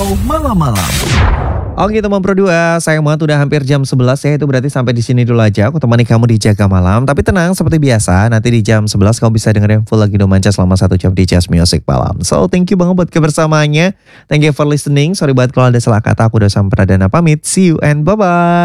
Galau Malam-Malam. Oke teman Pro 2, sayang banget udah hampir jam 11 ya, itu berarti sampai di sini dulu aja aku temani kamu di Jaga Malam. Tapi tenang, seperti biasa, nanti di jam 11 kamu bisa dengerin full lagi Manca selama 1 jam di Just Music Malam. So thank you banget buat kebersamaannya, thank you for listening. Sorry banget kalau ada salah kata, aku udah sampai Pradana pamit, see you and bye-bye.